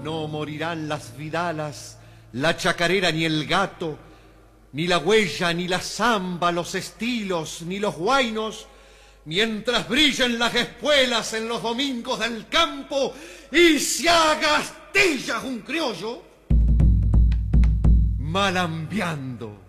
No morirán las vidalas, la chacarera ni el gato, ni la huella, ni la zamba, los estilos, ni los guainos, mientras brillen las espuelas en los domingos del campo y se haga astillas un criollo, malambiando